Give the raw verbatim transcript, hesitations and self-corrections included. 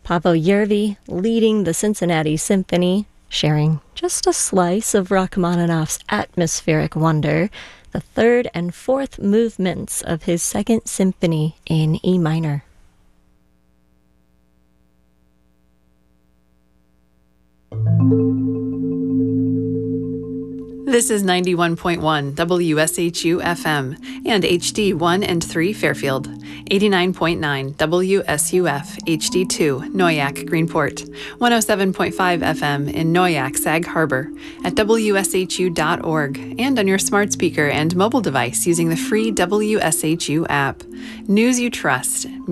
Paavo Järvi leading the Cincinnati Symphony, sharing just a slice of Rachmaninoff's atmospheric wonder, the third and fourth movements of his Second Symphony in E minor. This is ninety-one point one W S H U F M and H D one and three Fairfield, eighty-nine point nine W S U F H D two Noyak Greenport, one oh seven point five F M in Noyak Sag Harbor, at W S H U dot org, and on your smart speaker and mobile device using the free W S H U app. News you trust.